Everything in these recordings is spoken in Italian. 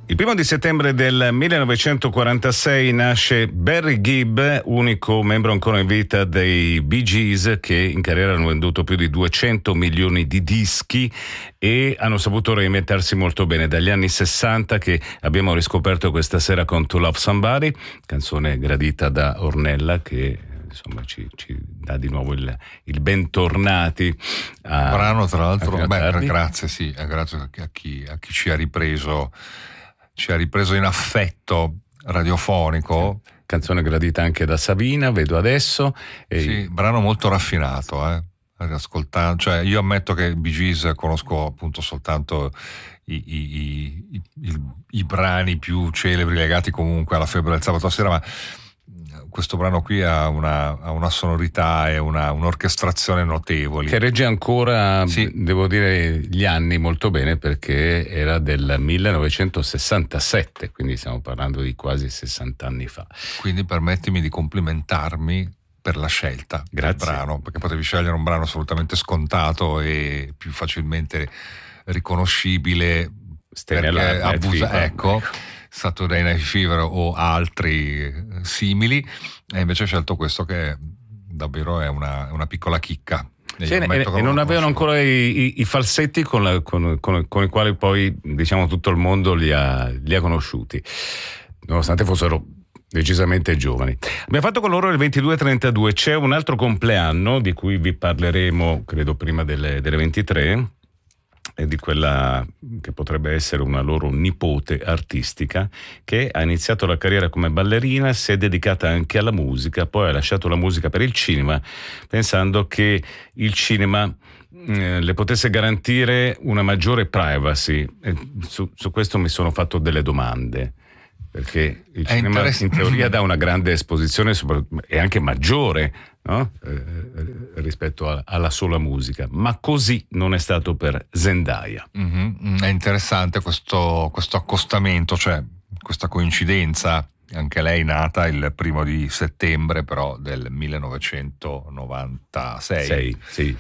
Il 1 settembre del 1946 nasce Barry Gibb, unico membro ancora in vita dei Bee Gees, che in carriera hanno venduto più di 200 milioni di dischi e hanno saputo reinventarsi molto bene. Dagli anni 60 che abbiamo riscoperto questa sera con To Love Somebody, canzone gradita da Ornella, che insomma ci dà di nuovo il bentornati a brano, tra l'altro. Grazie a chi ci ha ripreso in affetto radiofonico. Sì. Canzone gradita anche da Savina, vedo adesso. Sì, brano molto raffinato, cioè io ammetto che Bee Gees conosco appunto soltanto i brani più celebri legati comunque alla febbre del sabato sera, ma questo brano qui ha una sonorità e un'orchestrazione notevoli. Che regge ancora, sì, devo dire, gli anni molto bene, perché era del 1967, quindi stiamo parlando di quasi 60 anni fa. Quindi permettimi di complimentarmi per la scelta del brano, perché potevi scegliere un brano assolutamente scontato e più facilmente riconoscibile, perché ecco, Saturday Night Fever o altri simili, e invece ho scelto questo che davvero è una piccola chicca. Sì, e non avevano ancora i falsetti con i quali poi, diciamo, tutto il mondo li ha conosciuti, nonostante fossero decisamente giovani. Abbiamo fatto con loro il 22:32. C'è un altro compleanno di cui vi parleremo, credo, prima delle 23, e di quella che potrebbe essere una loro nipote artistica, che ha iniziato la carriera come ballerina, si è dedicata anche alla musica, poi ha lasciato la musica per il cinema, pensando che il cinema le potesse garantire una maggiore privacy. E su questo mi sono fatto delle domande, perché il cinema in teoria dà una grande esposizione e anche maggiore, no? Rispetto alla sola musica, ma così non è stato per Zendaya. È interessante questo accostamento, cioè questa coincidenza. Anche lei nata il 1 settembre però del 1996. Sì.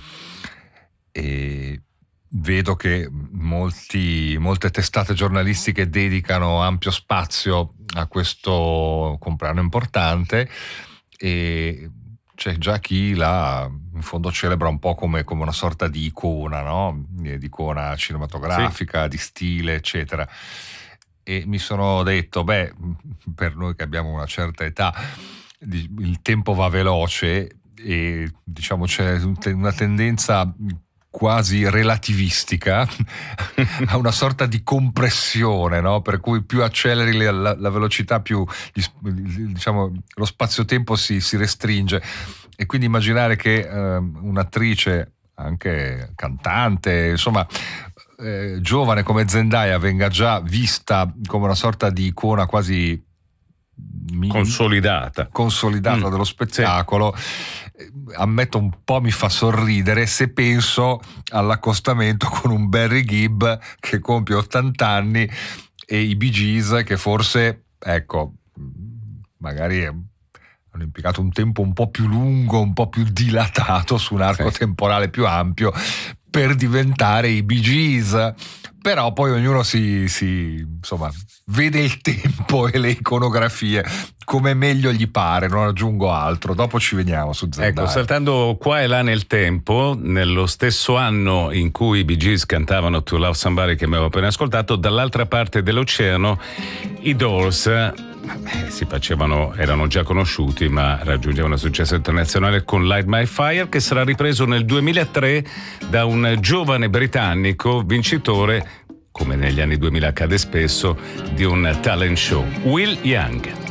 E vedo che molte testate giornalistiche dedicano ampio spazio a questo compleanno importante, e c'è già chi la in fondo celebra un po' come una sorta di icona, no? Di icona cinematografica, sì, di stile, eccetera. E mi sono detto, per noi che abbiamo una certa età, il tempo va veloce e diciamo c'è una tendenza quasi relativistica a una sorta di compressione, no? Per cui più acceleri la velocità, più diciamo lo spazio-tempo si restringe, e quindi immaginare che un'attrice, anche cantante, insomma giovane come Zendaya, venga già vista come una sorta di icona quasi consolidata dello spettacolo, sì. Ammetto, un po' mi fa sorridere se penso all'accostamento con un Barry Gibb che compie 80 anni e i Bee Gees che forse, ecco, magari hanno impiegato un tempo un po' più lungo, un po' più dilatato su un arco, sì, temporale più ampio per diventare i Bee Gees. Però poi ognuno insomma vede il tempo e le iconografie come meglio gli pare, non aggiungo altro. Dopo ci veniamo su Zendaya. Ecco, saltando qua e là nel tempo, nello stesso anno in cui i Bee Gees cantavano To Love Somebody, che abbiamo appena ascoltato, dall'altra parte dell'oceano i Doors erano già conosciuti, ma raggiungevano successo internazionale con Light My Fire, che sarà ripreso nel 2003 da un giovane britannico vincitore, come negli anni 2000 accade spesso, di un talent show, Will Young.